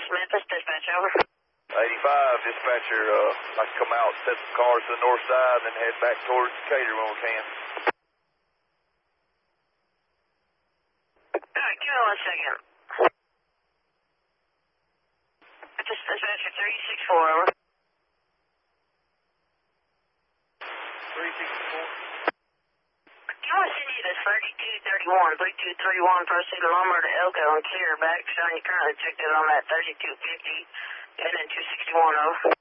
West Memphis, dispatch over. 85, dispatcher, I can come out, set some cars to the north side, and then head back towards Decatur when we can. Alright, give me 1 second. Dispatcher 364, over. 364. You want to send you to 3231, Bluetooth 31, proceed Lombard to Elko and clear back. Showing you currently checked in on that 3250, and then 261 over.